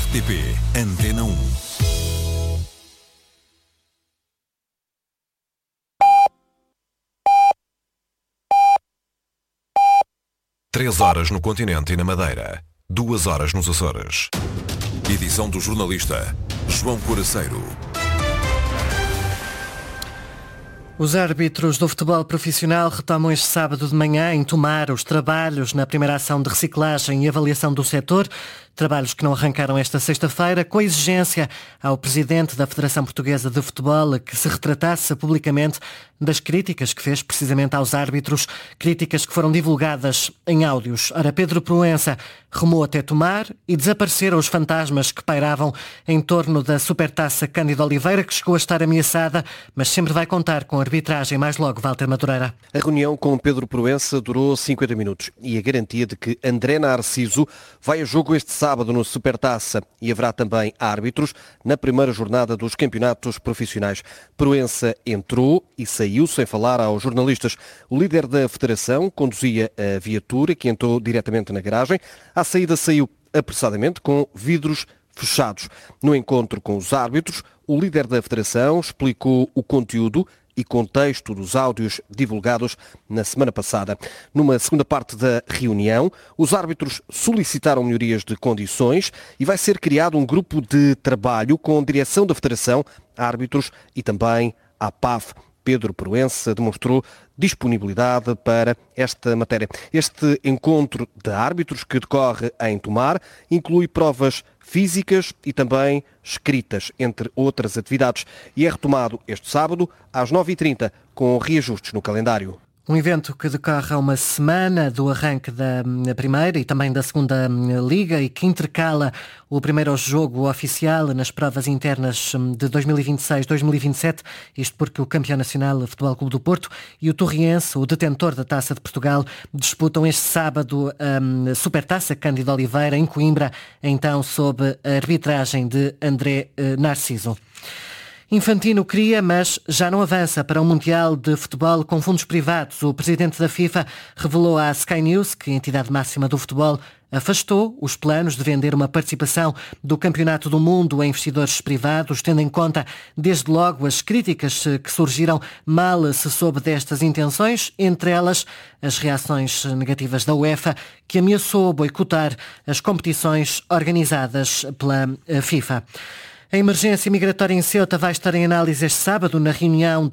RTP Antena 1. Três horas no continente e na Madeira. 2 horas nos Açores. Edição do jornalista João Coraceiro. Os árbitros do futebol profissional retomam este sábado de manhã em Tomar os trabalhos na primeira ação de reciclagem e avaliação do setor. Trabalhos que não arrancaram esta sexta-feira, com exigência ao presidente da Federação Portuguesa de Futebol que se retratasse publicamente das críticas que fez precisamente aos árbitros, críticas que foram divulgadas em áudios. Ora, Pedro Proença rumou até Tomar e desapareceram os fantasmas que pairavam em torno da Supertaça Cândido Oliveira, que chegou a estar ameaçada, mas sempre vai contar com arbitragem. Mais logo, Walter Madureira. A reunião com Pedro Proença durou 50 minutos e a garantia de que André Narciso vai a jogo este sábado no Supertaça e haverá também árbitros na primeira jornada dos campeonatos profissionais. Proença entrou e saiu sem falar aos jornalistas. O líder da federação conduzia a viatura que entrou diretamente na garagem. À saída saiu apressadamente com vidros fechados. No encontro com os árbitros, o líder da federação explicou o conteúdo e contexto dos áudios divulgados na semana passada. Numa segunda parte da reunião, os árbitros solicitaram melhorias de condições e vai ser criado um grupo de trabalho com a direção da Federação, árbitros e também a PAF. Pedro Proença demonstrou disponibilidade para esta matéria. Este encontro de árbitros que decorre em Tomar inclui provas físicas e também escritas, entre outras atividades, e é retomado este sábado às 9h30 com reajustes no calendário. Um evento que decorre a uma semana do arranque da primeira e também da segunda liga e que intercala o primeiro jogo oficial nas provas internas de 2026-2027, isto porque o campeão nacional Futebol Clube do Porto e o Torriense, o detentor da Taça de Portugal, disputam este sábado a Supertaça Cândido Oliveira em Coimbra, então sob a arbitragem de André Narciso. Infantino queria, mas já não avança para um Mundial de Futebol com fundos privados. O presidente da FIFA revelou à Sky News que a entidade máxima do futebol afastou os planos de vender uma participação do Campeonato do Mundo a investidores privados, tendo em conta, desde logo, as críticas que surgiram mal se soube destas intenções, entre elas as reações negativas da UEFA, que ameaçou boicotar as competições organizadas pela FIFA. A emergência migratória em Ceuta vai estar em análise este sábado na reunião